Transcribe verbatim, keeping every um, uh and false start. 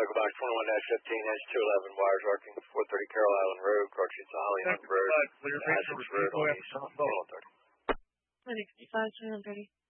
Echo Box twenty-one dash fifteen, H two eleven, wires arcing four thirty Carroll Island Road, approaching to Hollywood Road, Clear Essex Road on East one thirty. sixty-five, twenty-one thirty.